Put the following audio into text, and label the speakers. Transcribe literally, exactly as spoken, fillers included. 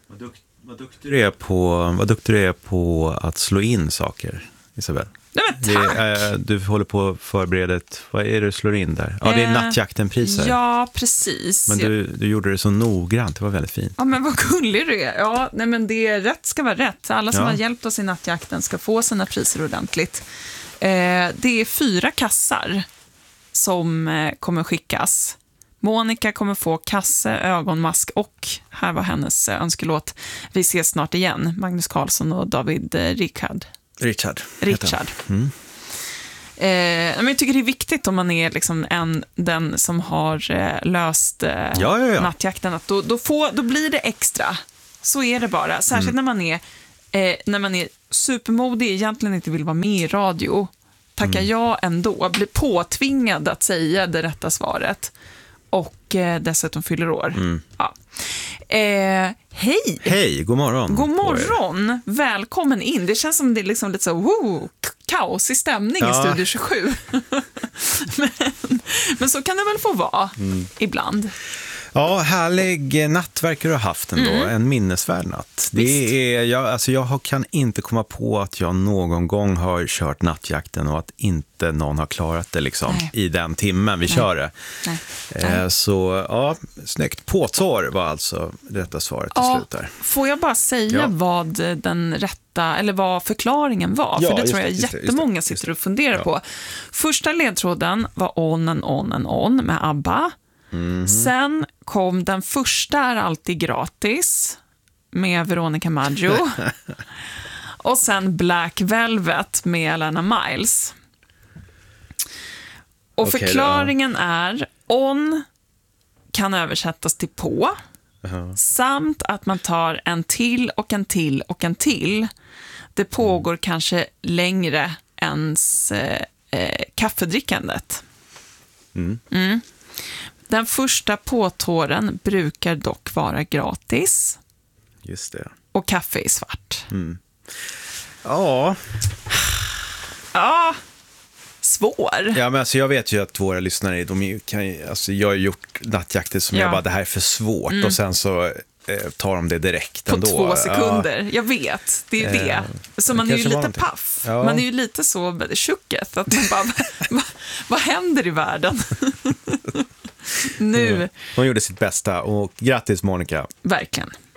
Speaker 1: Vad, dukt, vad, duktig du är på, vad duktig du är på att slå in saker, Isabel.
Speaker 2: Nej, men tack.
Speaker 1: Det är, du håller på att förbereda ett, vad är det du slår in där? Ja, det är
Speaker 2: eh,
Speaker 1: nattjaktenpriser.
Speaker 2: Ja, precis.
Speaker 1: Men du, du gjorde det så noggrant, det var väldigt fint.
Speaker 2: Ja, men vad gullig du är. Ja, nej, men det är rätt ska vara rätt. Alla som
Speaker 1: Ja.
Speaker 2: har hjälpt oss i nattjakten ska få sina priser ordentligt. Eh, det är fyra kassar som eh, kommer skickas. Monica kommer få kasse, ögonmask och, här var hennes eh, önskelåt, Vi ses snart igen, Magnus Carlsson och David eh, Rickard.
Speaker 1: Richard.
Speaker 2: Richard.
Speaker 1: Mm.
Speaker 2: Eh, men jag tycker det är viktigt om man är liksom en, den som har eh, löst eh,
Speaker 1: Ja, ja, ja.
Speaker 2: nattjakten, att då, då, får, då blir det extra. Så är det bara. Särskilt mm. när man är eh, när man är supermodig, egentligen inte vill vara med i radio. Tackar mm. jag ändå, blir påtvingad att säga det rätta svaret. Och eh, dessutom fyller år. Mm. Ja. Eh, hej!
Speaker 1: Hej, god morgon.
Speaker 2: God morgon, välkommen in. Det känns som det är liksom lite så wow, kaos i stämning ja. i Studio tjugosju. men, men så kan det väl få vara mm. ibland.
Speaker 1: Ja, härlig natt verkar du ha haft ändå. Mm. En minnesvärd natt. Det är, jag, alltså jag kan inte komma på att jag någon gång har kört nattjakten och att inte någon har klarat det liksom i den timmen vi Nej. kör det. Nej. Eh, så ja, snyggt. Påtår var alltså rätta svaret till
Speaker 2: ja,
Speaker 1: slut där.
Speaker 2: Får jag bara säga ja. vad den rätta, eller vad förklaringen var?
Speaker 1: Ja,
Speaker 2: för det tror jag
Speaker 1: det, just
Speaker 2: jättemånga
Speaker 1: just det,
Speaker 2: sitter och funderar
Speaker 1: ja.
Speaker 2: på. Första ledtråden var On and On and On med ABBA. Mm-hmm. Sen kom den första är alltid gratis med Veronica Maggio. Och sen Black Velvet med Alana Miles. Och okay, förklaringen då. är on kan översättas till på. Uh-huh. Samt att man tar en till och en till och en till. Det pågår mm. kanske längre än eh, eh, kaffedrickandet. Mm. Mm. Den första påtåren brukar dock vara gratis.
Speaker 1: Just det.
Speaker 2: Och kaffe är svart.
Speaker 1: Mm. Ja.
Speaker 2: Ja. Svår.
Speaker 1: Ja, men alltså jag vet ju att våra lyssnare, de kan, alltså jag har gjort nattjakter som ja. jag bara, det här är för svårt. Mm. Och sen så eh, tar de det direkt
Speaker 2: på
Speaker 1: ändå.
Speaker 2: På två sekunder. Ja. Jag vet, det är ju det. Så man är ju lite paff. Ja. Man är ju lite så tjucket att man bara, vad, vad händer i världen? Nu.
Speaker 1: Hon gjorde sitt bästa och grattis Monica.
Speaker 2: Verkligen.